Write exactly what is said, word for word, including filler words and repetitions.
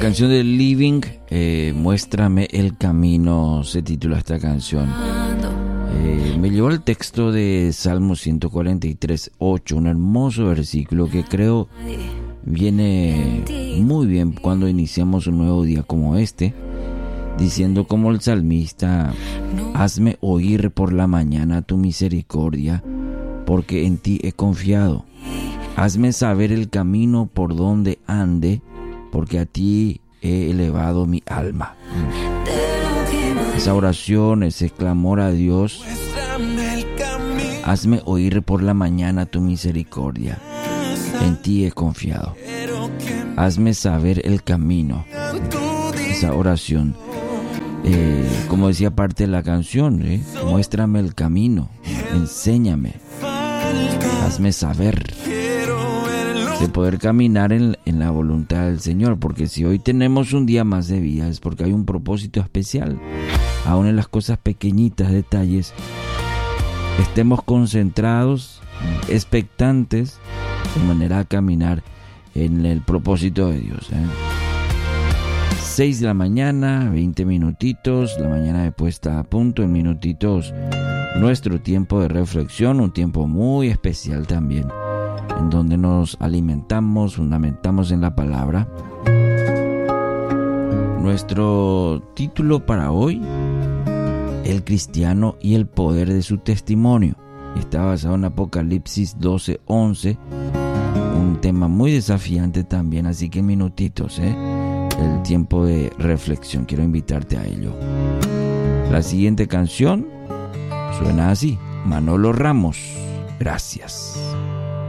canción de Living, eh, Muéstrame el camino, se titula esta canción. Eh, me llevó al texto de Salmo ciento cuarenta y tres, ocho, un hermoso versículo que creo viene muy bien cuando iniciamos un nuevo día como este, diciendo como el salmista: hazme oír por la mañana tu misericordia, porque en ti he confiado. Hazme saber el camino por donde ande, porque a ti he elevado mi alma. Esa oración, ese clamor a Dios: hazme oír por la mañana tu misericordia, en ti he confiado. Hazme saber el camino. Esa oración, eh, como decía parte de la canción, eh, muéstrame el camino, enséñame, hazme saber, de poder caminar en, en la voluntad del Señor, porque si hoy tenemos un día más de vida es porque hay un propósito especial. Aún en las cosas pequeñitas, detalles, estemos concentrados, expectantes, de manera a caminar en el propósito de Dios. ¿eh? seis de la mañana, veinte minutitos, la mañana de puesta a punto, en minutitos, nuestro tiempo de reflexión, un tiempo muy especial también, en donde nos alimentamos, fundamentamos en la palabra. Nuestro título para hoy: el cristiano y el poder de su testimonio. Está basado en Apocalipsis doce, once, un tema muy desafiante también, así que en minutitos, ¿eh? el tiempo de reflexión, quiero invitarte a ello. La siguiente canción suena así: Manolo Ramos, Gracias.